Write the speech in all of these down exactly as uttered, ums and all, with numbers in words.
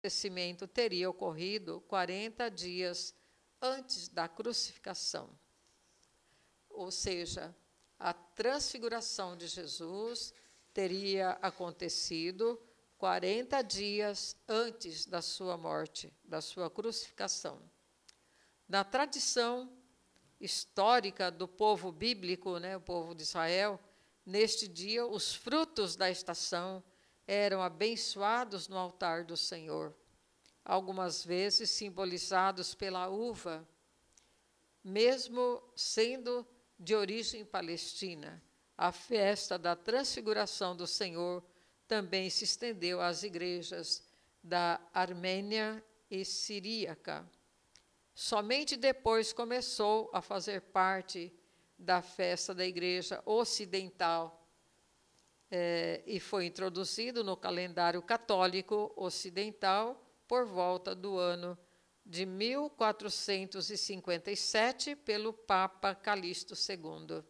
acontecimento teria ocorrido quarenta dias antes da crucificação. Ou seja, a transfiguração de Jesus teria acontecido quarenta dias antes da sua morte, da sua crucificação. Na tradição histórica do povo bíblico, né, o povo de Israel, neste dia os frutos da estação eram abençoados no altar do Senhor, algumas vezes simbolizados pela uva, mesmo sendo de origem palestina. A festa da transfiguração do Senhor também se estendeu às igrejas da Armênia e Siríaca. Somente depois começou a fazer parte da festa da Igreja Ocidental eh, e foi introduzido no calendário católico ocidental por volta do ano de mil quatrocentos e cinquenta e sete pelo Papa Calixto segundo.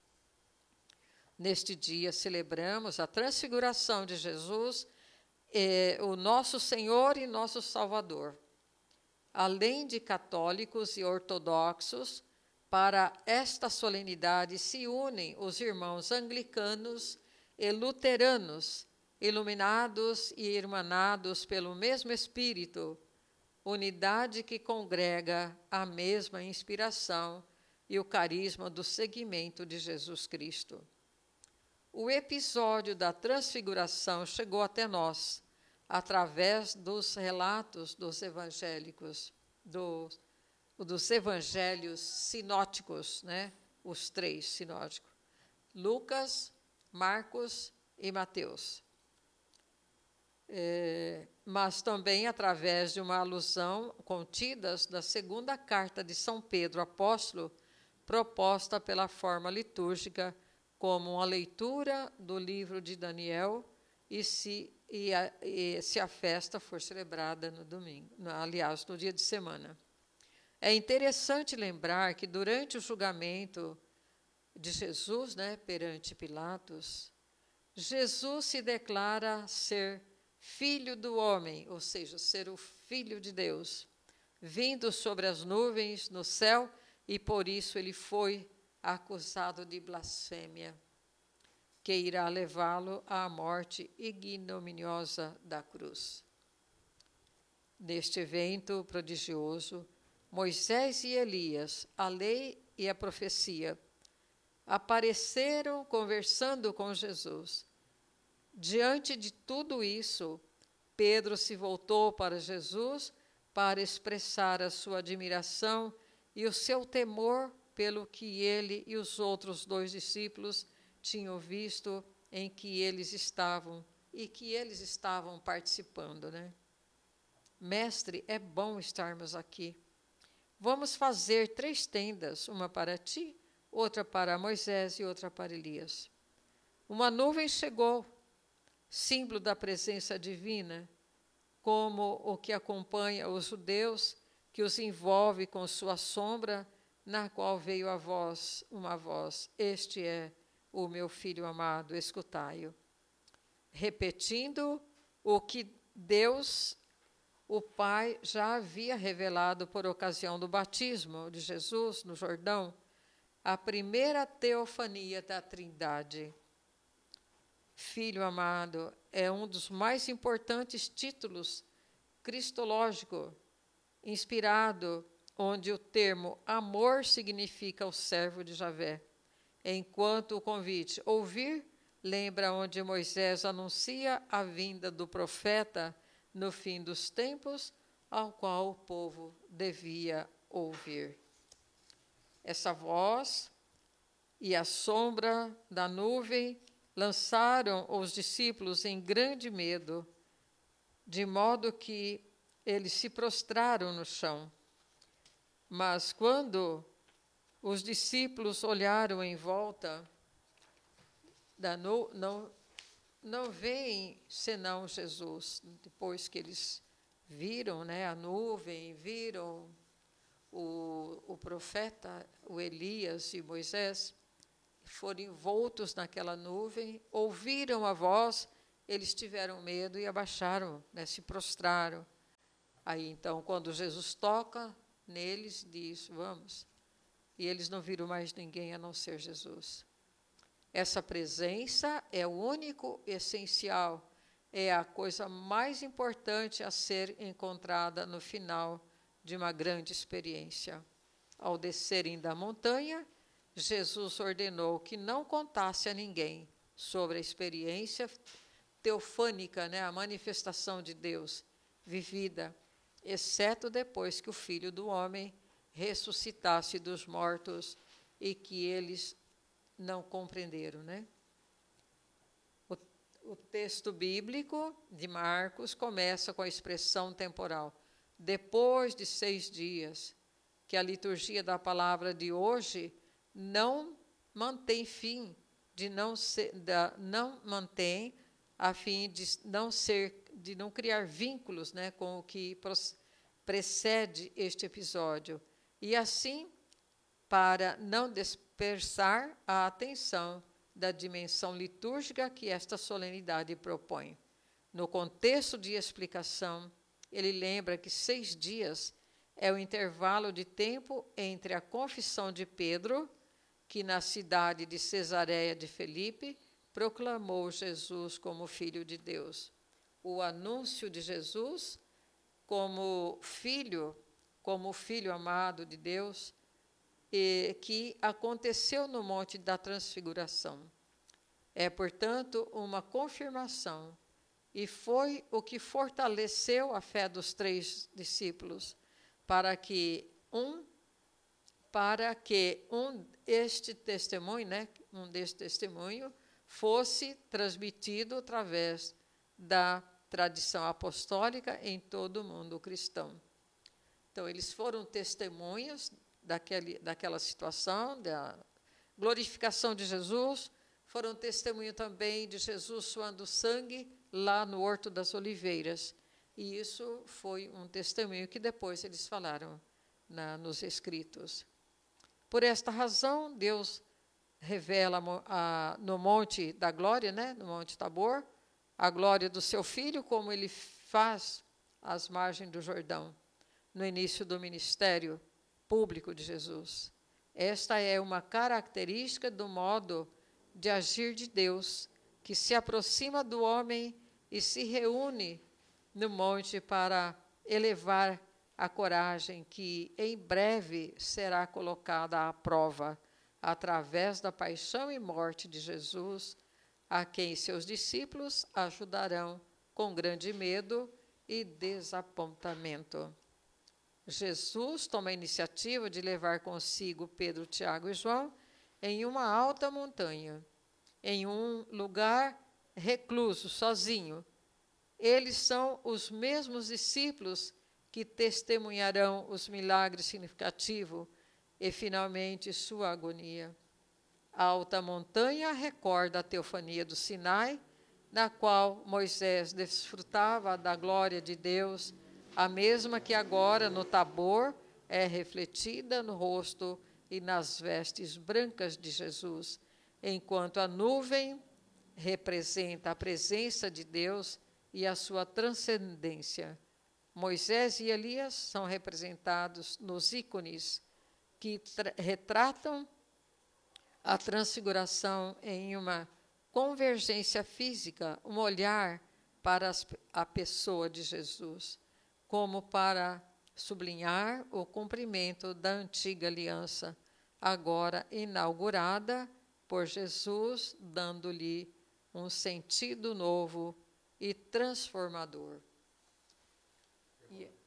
Neste dia celebramos a transfiguração de Jesus, eh, o nosso Senhor e nosso Salvador. Além de católicos e ortodoxos, para esta solenidade se unem os irmãos anglicanos e luteranos, iluminados e irmanados pelo mesmo Espírito, unidade que congrega a mesma inspiração e o carisma do seguimento de Jesus Cristo. O episódio da transfiguração chegou até nós, através dos relatos dos evangélicos, dos, dos evangelhos sinóticos, né? Os três sinóticos, Lucas, Marcos e Mateus. É, mas também através de uma alusão contidas da segunda carta de São Pedro Apóstolo, proposta pela forma litúrgica como uma leitura do livro de Daniel, e se, e a, e se a festa for celebrada no domingo, no, aliás, no dia de semana. É interessante lembrar que durante o julgamento de Jesus, né, perante Pilatos, Jesus se declara ser filho do homem, ou seja, ser o filho de Deus, vindo sobre as nuvens no céu, e por isso ele foi acusado de blasfêmia, que irá levá-lo à morte ignominiosa da cruz. Neste evento prodigioso, Moisés e Elias, a lei e a profecia, apareceram conversando com Jesus. Diante de tudo isso, Pedro se voltou para Jesus para expressar a sua admiração e o seu temor pelo que ele e os outros dois discípulos tinham visto em que eles estavam e que eles estavam participando, né? Mestre, é bom estarmos aqui. Vamos fazer três tendas, uma para ti, outra para Moisés e outra para Elias. Uma nuvem chegou, símbolo da presença divina, como o que acompanha os judeus, que os envolve com sua sombra, na qual veio a voz, uma voz, este é o meu filho amado, escutai-o. Repetindo o que Deus, o Pai, já havia revelado por ocasião do batismo de Jesus no Jordão, a primeira teofania da Trindade. Filho amado é um dos mais importantes títulos cristológicos, inspirado, onde o termo amor significa o servo de Javé, enquanto o convite ouvir lembra onde Moisés anuncia a vinda do profeta no fim dos tempos, ao qual o povo devia ouvir. Essa voz e a sombra da nuvem lançaram os discípulos em grande medo, de modo que eles se prostraram no chão. Mas quando os discípulos olharam em volta, da nu, não, não veem senão Jesus. Depois que eles viram, né, a nuvem, viram o, o profeta, o Elias e Moisés, foram envoltos naquela nuvem, ouviram a voz, eles tiveram medo e abaixaram, né, se prostraram. Aí, então, quando Jesus toca neles, diz, vamos. E eles não viram mais ninguém a não ser Jesus. Essa presença é o único essencial, é a coisa mais importante a ser encontrada no final de uma grande experiência. Ao descerem da montanha, Jesus ordenou que não contasse a ninguém sobre a experiência teofânica, né, a manifestação de Deus vivida, exceto depois que o Filho do Homem ressuscitasse dos mortos e que eles não compreenderam, né? O, o texto bíblico de Marcos começa com a expressão temporal, depois de seis dias, que a liturgia da palavra de hoje não mantém fim, de não ser, da, não mantém a fim de não ser, de não criar vínculos, né, com o que precede este episódio. E assim, para não dispersar a atenção da dimensão litúrgica que esta solenidade propõe. No contexto de explicação, ele lembra que seis dias é o intervalo de tempo entre a confissão de Pedro, que na cidade de Cesareia de Filipe proclamou Jesus como Filho de Deus. O anúncio de Jesus como filho, como filho amado de Deus, e que aconteceu no Monte da Transfiguração. É, portanto, uma confirmação, e foi o que fortaleceu a fé dos três discípulos, para que um, para que um este testemunho, né, um deste testemunho, fosse transmitido através da tradição apostólica em todo o mundo cristão. Então, eles foram testemunhas daquele, daquela situação, da glorificação de Jesus, foram testemunho também de Jesus suando sangue lá no Horto das Oliveiras. E isso foi um testemunho que depois eles falaram na, nos escritos. Por esta razão, Deus revela a, no Monte da Glória, né, no Monte Tabor, a glória do seu Filho, como ele faz às margens do Jordão, no início do ministério público de Jesus. Esta é uma característica do modo de agir de Deus, que se aproxima do homem e se reúne no monte para elevar a coragem que em breve será colocada à prova através da paixão e morte de Jesus, a quem seus discípulos ajudarão com grande medo e desapontamento. Jesus toma a iniciativa de levar consigo Pedro, Tiago e João em uma alta montanha, em um lugar recluso, sozinho. Eles são os mesmos discípulos que testemunharão os milagres significativos e, finalmente, sua agonia. A alta montanha recorda a teofania do Sinai, na qual Moisés desfrutava da glória de Deus, a mesma que agora no Tabor é refletida no rosto e nas vestes brancas de Jesus, enquanto a nuvem representa a presença de Deus e a sua transcendência. Moisés e Elias são representados nos ícones que retratam a transfiguração em uma convergência física, um olhar para as, a pessoa de Jesus, como para sublinhar o cumprimento da antiga aliança, agora inaugurada por Jesus, dando-lhe um sentido novo e transformador. E,